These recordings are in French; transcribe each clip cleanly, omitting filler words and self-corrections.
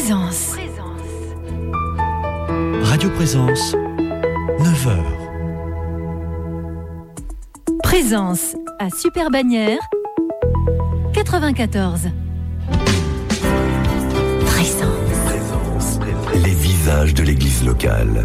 Présence. Radio Présence, 9h. Présence à Super Bagnères, 94. Présence. Les visages de l'église locale.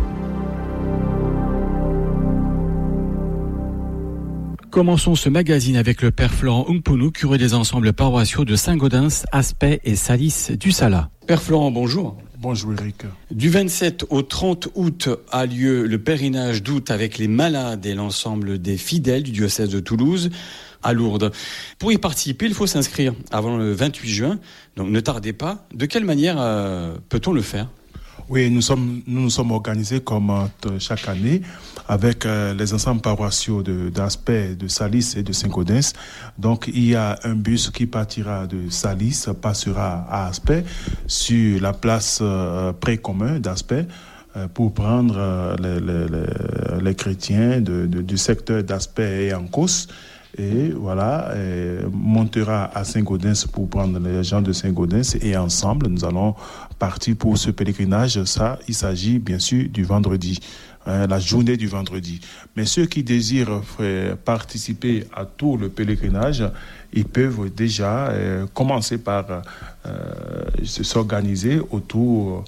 Commençons ce magazine avec le père Florent Ungpunu, curé des ensembles paroissiaux de Saint-Gaudens, Aspet et Salis du Sala. Père Florent, bonjour. Bonjour Eric. Du 27 au 30 août a lieu le pèlerinage d'août avec les malades et l'ensemble des fidèles du diocèse de Toulouse à Lourdes. Pour y participer, il faut s'inscrire avant le 28 juin, donc ne tardez pas. De quelle manière peut-on le faire ? Oui, nous nous sommes organisés comme chaque année avec les ensembles paroissiaux d'Aspet, de Salis et de Saint-Gaudens. Donc, il y a un bus qui partira de Salis, passera à Aspet sur la place précommun d'Aspet pour prendre les chrétiens du secteur d'Aspet et Ancos. Et voilà, montera à Saint-Gaudens pour prendre les gens de Saint-Gaudens et ensemble, nous allons partir pour ce pèlerinage. Ça, il s'agit bien sûr du vendredi, la journée du vendredi. Mais ceux qui désirent participer à tout le pèlerinage, ils peuvent déjà commencer par s'organiser autour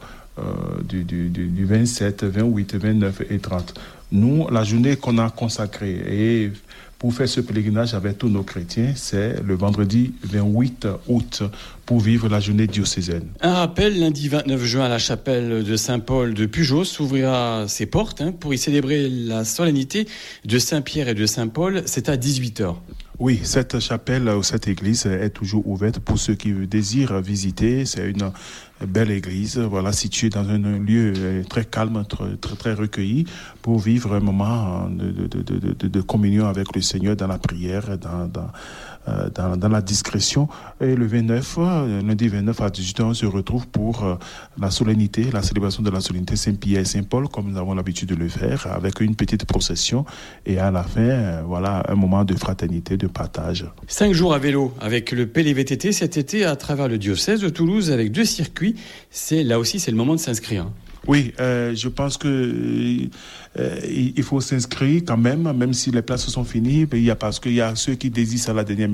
du 27, 28, 29 et 30. Nous, la journée qu'on a consacrée et pour faire ce pèlerinage avec tous nos chrétiens, c'est le vendredi 28 août pour vivre la journée diocésaine. Un rappel, lundi 29 juin, la chapelle de Saint-Paul de Pujos ouvrira ses portes pour y célébrer la solennité de Saint-Pierre et de Saint-Paul. C'est à 18h. Oui, cette chapelle ou cette église est toujours ouverte pour ceux qui désirent visiter. C'est une belle église, voilà, située dans un lieu très calme, très recueilli, pour vivre un moment de communion avec le Seigneur dans la prière, dans la discrétion. Et le 29, lundi 29 à 18h, on se retrouve pour la solennité, la célébration de la solennité Saint-Pierre et Saint-Paul, comme nous avons l'habitude de le faire, avec une petite procession. Et à la fin, voilà, un moment de fraternité, de partage. 5 jours à vélo avec le PLVTT cet été à travers le diocèse de Toulouse avec 2 circuits. Là aussi, c'est le moment de s'inscrire. Oui, je pense que il faut s'inscrire quand même si les places sont finies. Parce qu'il y a ceux qui désistent à la dernière minute.